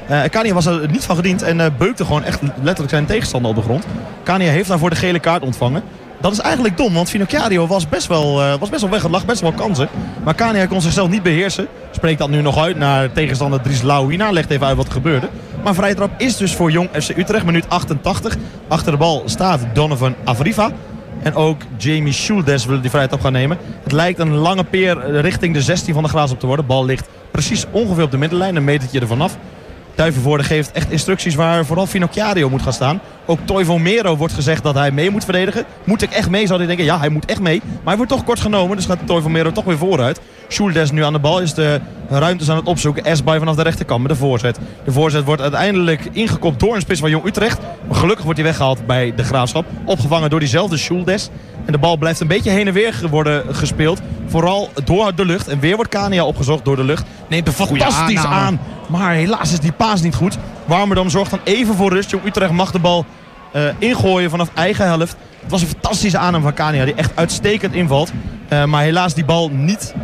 Kania was er niet van gediend en beukte gewoon echt letterlijk zijn tegenstander op de grond. Kania heeft daarvoor de gele kaart ontvangen. Dat is eigenlijk dom, want Finocchiario was best wel weg. Het lag best wel kansen. Maar Kania kon zichzelf niet beheersen. Spreekt dat nu nog uit naar tegenstander Dries Lauwina. Legt even uit wat er gebeurde. Maar vrije trap is dus voor Jong FC Utrecht. Minuut 88. Achter de bal staat Donovan Avriva. En ook Jamie Schuldes willen die vrije trap gaan nemen. Het lijkt een lange peer richting de 16 van de Graafschap te worden. De bal ligt precies ongeveer op de middenlijn. Een metertje ervan af. Duivenvoorde geeft echt instructies waar vooral Finocchiario moet gaan staan. Ook Toivo Mero wordt gezegd dat hij mee moet verdedigen. Moet ik echt mee? Zou hij denken, ja, hij moet echt mee. Maar hij wordt toch kort genomen, dus gaat Toivo Mero toch weer vooruit. Schuldes nu aan de bal, is de ruimtes aan het opzoeken. Esbay vanaf de rechterkant met de voorzet. De voorzet wordt uiteindelijk ingekopt door een spits van Jong Utrecht. Maar gelukkig wordt hij weggehaald bij de Graafschap. Opgevangen door diezelfde Schuldes. En de bal blijft een beetje heen en weer worden gespeeld. Vooral door de lucht. En weer wordt Kania opgezocht door de lucht. Neemt er fantastisch aan. Maar helaas is die paas niet goed. Warmerdam zorgt dan even voor rust. Jong Utrecht mag de bal ingooien vanaf eigen helft. Het was een fantastische aanname van Kania die echt uitstekend invalt. Maar helaas die bal niet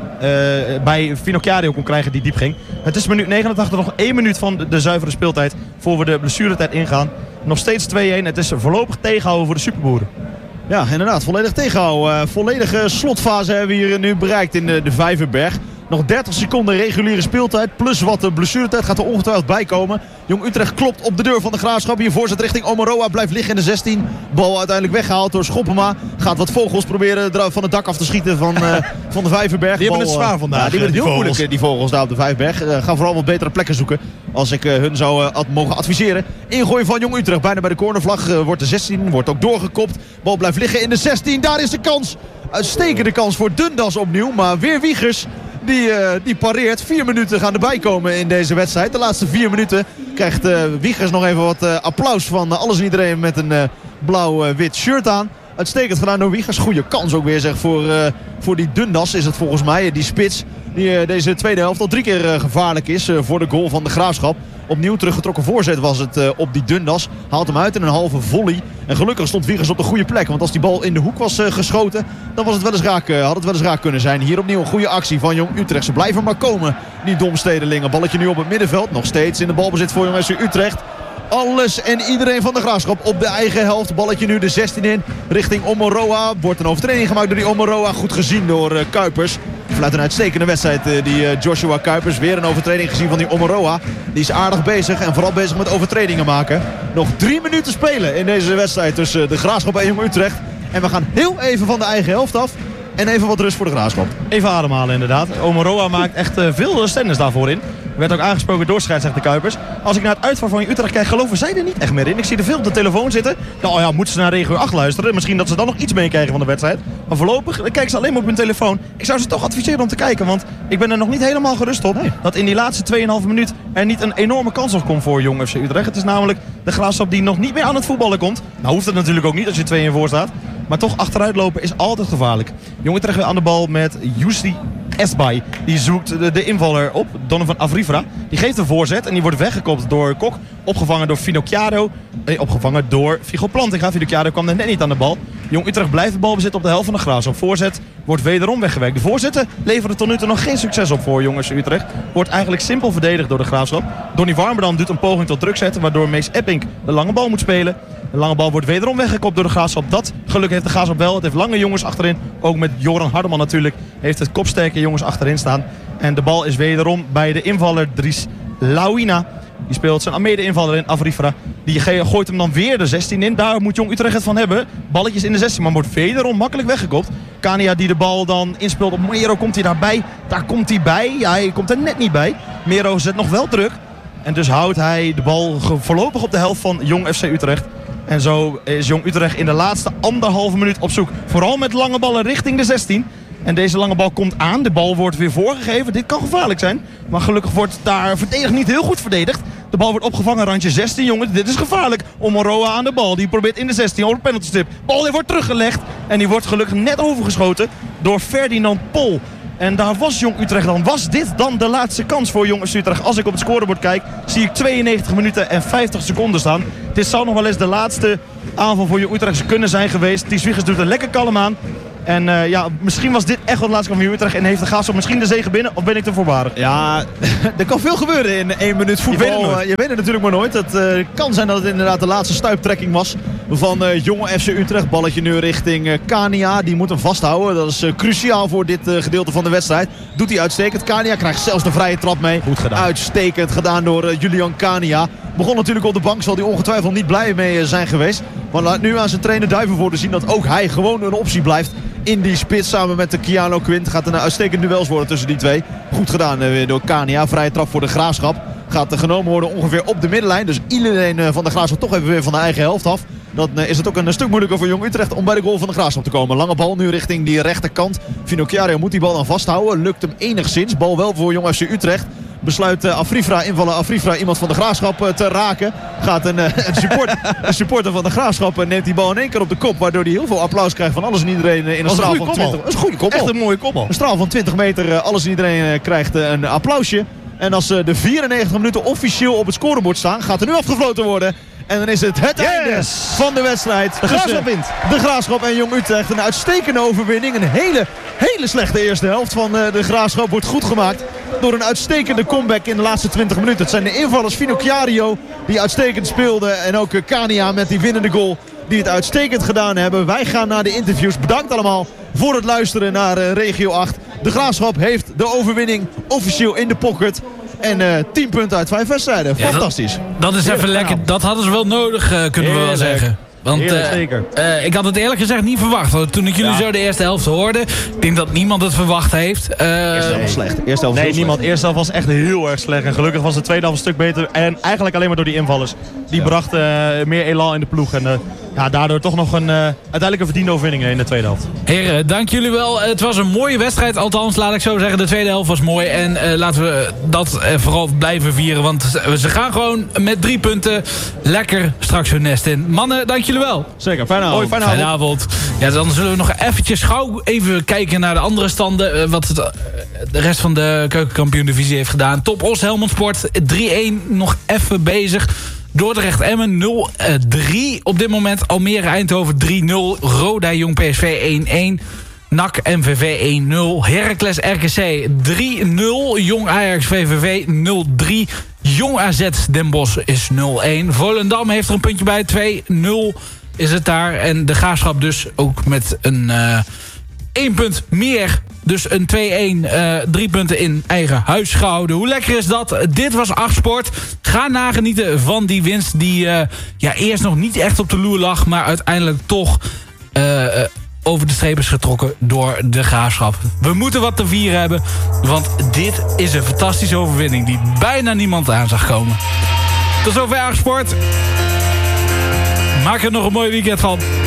bij Finocchiario kon krijgen die diep ging. Het is minuut 89, nog 1 minuut van de zuivere speeltijd voor we de blessuretijd ingaan. Nog steeds 2-1. Het is voorlopig tegenhouden voor de Superboeren. Ja, inderdaad. Volledig tegenhouden. Volledige slotfase hebben we hier nu bereikt in de Vijverberg. Nog 30 seconden reguliere speeltijd. Plus wat de blessuretijd gaat er ongetwijfeld bij komen. Jong Utrecht klopt op de deur van de Graafschap. Hier voorzet richting Omaroa. Blijft liggen in de 16. Bal uiteindelijk weggehaald door Schoppema. Gaat wat vogels proberen van het dak af te schieten van de Vijverberg. Die hebben het zwaar vandaag. Ja, die hebben het heel moeilijk, die vogels daar op de Vijverberg. Gaan vooral wat betere plekken zoeken. Als ik hun zou mogen adviseren. Ingooi van Jong Utrecht. Bijna bij de cornervlag. Wordt de 16. Wordt ook doorgekopt. Bal blijft liggen in de 16. Daar is de kans. Uitstekende kans voor Dundas opnieuw. Maar weer Wiegers. Die pareert. 4 minuten gaan erbij komen in deze wedstrijd. De laatste 4 minuten krijgt Wiegers nog even wat applaus van alles en iedereen met een blauw-wit shirt aan. Uitstekend gedaan door Wiegers. Goede kans ook weer zeg voor die Dundas is het volgens mij. Die spits die deze tweede helft al 3 keer gevaarlijk is voor de goal van de Graafschap. Opnieuw teruggetrokken voorzet was het op die Dundas. Haalt hem uit in een halve volley. En gelukkig stond Wiegers op de goede plek. Want als die bal in de hoek was geschoten, dan was het wel eens raak, had het wel eens raak kunnen zijn. Hier opnieuw een goede actie van Jong Utrecht. Ze blijven maar komen, die domstedelingen. Balletje nu op het middenveld. Nog steeds in de balbezit voor Jong FC Utrecht. Alles en iedereen van de Graafschap op de eigen helft. Balletje nu de 16 in richting Omaroa. Wordt een overtreding gemaakt door die Omaroa. Goed gezien door Kuipers. Vanuit een uitstekende wedstrijd die Joshua Kuipers. Weer een overtreding gezien van die Omaroa. Die is aardig bezig en vooral bezig met overtredingen maken. Nog 3 minuten spelen in deze wedstrijd tussen de Graafschap en Jong Utrecht. En we gaan heel even van de eigen helft af. En even wat rust voor de Graafschap. Even ademhalen inderdaad. Omaroa maakt echt veel stennis daarvoor in. Werd ook aangesproken door scheidsrechter Kuipers. Als ik naar het uitval van Utrecht kijk, geloven zij er niet echt meer in. Ik zie er veel op de telefoon zitten. Nou ja, moeten ze naar regio 8 luisteren. Misschien dat ze dan nog iets meekrijgen van de wedstrijd. Maar voorlopig kijken ze alleen maar op hun telefoon. Ik zou ze toch adviseren om te kijken. Want ik ben er nog niet helemaal gerust op. Nee. Dat in die laatste 2,5 minuut er niet een enorme kans nog komt voor Jong FC Utrecht. Het is namelijk de Graafschap die nog niet meer aan het voetballen komt. Nou hoeft het natuurlijk ook niet als je 2-1 voor staat. Maar toch achteruit lopen is altijd gevaarlijk. Jong Utrecht weer aan de bal met Jussi Esbay. Die zoekt de invaller op, Donovan Avrivra. Die geeft een voorzet en die wordt weggekopt door Kok. Opgevangen door Finocchiario. Opgevangen door Figo Plantinga. Finocchiario kwam net niet aan de bal. Jong Utrecht blijft de bal bezitten op de helft van de Graafschap. Voorzet wordt wederom weggewerkt. De voorzetten leveren tot nu toe nog geen succes op voor Jong FC Utrecht. Wordt eigenlijk simpel verdedigd door de Graafschap. Donny Warmerdam doet een poging tot druk zetten, waardoor Mees Epping de lange bal moet spelen. De lange bal wordt wederom weggekopt door de Graafschap. Dat geluk heeft de Graafschap wel. Het heeft lange jongens achterin. Ook met Joran Hardeman natuurlijk heeft het kopsterke jongens achterin staan. En de bal is wederom bij de invaller Dries Lauwina. Die speelt zijn mede-invaller in Avrifra. Die gooit hem dan weer de 16 in. Daar moet Jong Utrecht het van hebben. Balletjes in de 16, maar wordt wederom makkelijk weggekopt. Kania die de bal dan inspeelt op Mero. Komt hij daarbij? Daar komt hij bij. Ja, hij komt er net niet bij. Mero zet nog wel druk. En dus houdt hij de bal voorlopig op de helft van Jong FC Utrecht. En zo is Jong Utrecht in de laatste 1,5 minuut op zoek. Vooral met lange ballen richting de 16. En deze lange bal komt aan. De bal wordt weer voorgegeven. Dit kan gevaarlijk zijn. Maar gelukkig wordt daar verdedigd niet heel goed verdedigd. De bal wordt opgevangen. Randje 16, jongens. Dit is gevaarlijk. Omaroa aan de bal. Die probeert in de 16 over de penaltystip. Bal wordt teruggelegd. En die wordt gelukkig net overgeschoten door Ferdinand Pol. En daar was Jong Utrecht dan. Was dit dan de laatste kans voor Jong Utrecht? Als ik op het scorebord kijk, zie ik 92 minuten en 50 seconden staan. Dit zou nog wel eens de laatste aanval voor Jong Utrecht kunnen zijn geweest. Die Wiegers doet er lekker kalm aan. En misschien was dit echt wat laatste van Utrecht en heeft de Graafschap misschien de zege binnen, of ben ik te voorbarig? Ja, er kan veel gebeuren in 1 minuut voetbal. Je weet het natuurlijk maar nooit. Het kan zijn dat het inderdaad de laatste stuiptrekking was van jonge FC Utrecht. Balletje nu richting Kania. Die moet hem vasthouden. Dat is cruciaal voor dit gedeelte van de wedstrijd. Doet hij uitstekend. Kania krijgt zelfs de vrije trap mee. Goed gedaan. Uitstekend gedaan door Julian Kania. Begon natuurlijk op de bank. Zal hij ongetwijfeld niet blij mee zijn geweest. Maar laat nu aan zijn trainer Duivenvoorde zien dat ook hij gewoon een optie blijft in die spits samen met de Keanu Quint. Gaat een uitstekend duels worden tussen die twee. Goed gedaan door Kania. Vrije trap voor de Graafschap. Gaat genomen worden ongeveer op de middenlijn. Dus iedereen van de Graafschap toch even weer van de eigen helft af. Dan is het ook een stuk moeilijker voor Jong Utrecht om bij de goal van de Graafschap te komen. Lange bal nu richting die rechterkant. Finocchiario moet die bal dan vasthouden. Lukt hem enigszins. Bal wel voor Jong FC Utrecht. Besluit Afrifra invallen. Afrifra iemand van de Graafschap te raken. Gaat een supporter van de Graafschap neemt die bal in één keer op de kop. Waardoor hij heel veel applaus krijgt van alles en iedereen in een straal van 20. Dat is een goede koppel. Echt een mooie koppel. Een straal van 20 meter. Alles en iedereen krijgt een applausje. En als de 94 minuten officieel op het scorebord staan, gaat er nu afgefloten worden. En dan is het einde van de wedstrijd. De Graafschap wint. De Graafschap en Jong Utrecht. Een uitstekende overwinning. Een hele slechte eerste helft van de Graafschap wordt goed gemaakt door een uitstekende comeback in de laatste 20 minuten. Het zijn de invallers Finocchiario die uitstekend speelde. En ook Kania met die winnende goal die het uitstekend gedaan hebben. Wij gaan naar de interviews. Bedankt allemaal voor het luisteren naar Regio 8. De Graafschap heeft de overwinning officieel in de pocket. En 10 punten uit 5 wedstrijden. Fantastisch. Dat is even lekker. Dat hadden ze wel nodig, kunnen we wel zeggen. Want zeker. Ik had het eerlijk gezegd niet verwacht. Toen ik jullie zo de eerste helft hoorde. Ik denk dat niemand het verwacht heeft. Eerste helft was slecht. Niemand. Eerste helft was echt heel erg slecht. En gelukkig was de tweede helft een stuk beter. En eigenlijk alleen maar door die invallers. Die brachten meer elan in de ploeg. En daardoor toch nog uiteindelijk een verdiende overwinning in de tweede helft. Heren, dank jullie wel. Het was een mooie wedstrijd. Althans, laat ik zo zeggen. De tweede helft was mooi. En laten we dat vooral blijven vieren. Want ze gaan gewoon met 3 punten lekker straks hun nest in. Mannen, dank jullie wel. Zeker, fijne avond. Hoi, fijne avond. Ja, dan zullen we nog eventjes gauw even kijken naar de andere standen. Wat de rest van de keukenkampioen-divisie heeft gedaan. Top Os Helmond Sport 3-1 nog even bezig. Dordrecht Emmen 0-3 op dit moment. Almere Eindhoven 3-0. Roda Jong PSV 1-1. NAC MVV 1-0. Heracles RKC 3-0. Jong Ajax VVV 0-3. Jong AZ Den Bosch is 0-1. Volendam heeft er een puntje bij. 2-0 is het daar. En de Graafschap dus ook met een 1 punt meer. Dus een 2-1, 3 punten in eigen huis gehouden. Hoe lekker is dat? Dit was 8 Sport. Ga nagenieten van die winst die eerst nog niet echt op de loer lag. Maar uiteindelijk toch over de streep is getrokken door de Graafschap. We moeten wat te vieren hebben. Want dit is een fantastische overwinning die bijna niemand aan zag komen. Tot zover 8 Sport. Maak er nog een mooi weekend van.